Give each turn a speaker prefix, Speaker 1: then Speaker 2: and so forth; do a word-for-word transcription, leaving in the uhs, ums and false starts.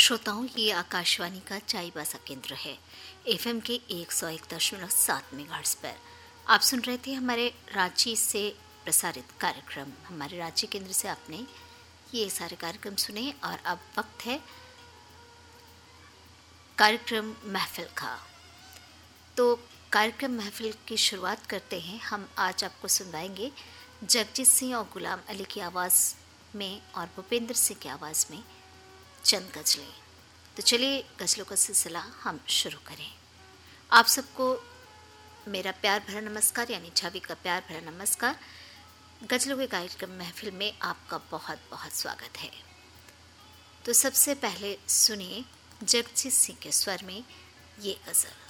Speaker 1: श्रोताओं, ये आकाशवाणी का चाईबासा केंद्र है। एफएम के एक सौ एक दशमलव सात मेगाहर्ट्ज पर आप सुन रहे थे हमारे रांची से प्रसारित कार्यक्रम। हमारे रांची केंद्र से आपने ये सारे कार्यक्रम सुने और अब वक्त है कार्यक्रम महफिल का। तो कार्यक्रम महफिल की शुरुआत करते हैं। हम आज आपको सुनवाएंगे जगजीत सिंह और गुलाम अली की आवाज़ में और भूपेंद्र सिंह की आवाज़ में चंद गज़लें। तो चलिए गज़लों का सिलसिला हम शुरू करें। आप सबको मेरा प्यार भरा नमस्कार, यानी छवि का प्यार भरा नमस्कार। गज़लों के कार्यक्रम महफिल में आपका बहुत बहुत स्वागत है। तो सबसे पहले सुनिए जगजीत सिंह के स्वर में ये गज़ल।